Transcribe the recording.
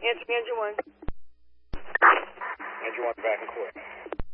Answer me, engine 1. Engine 1 back in court.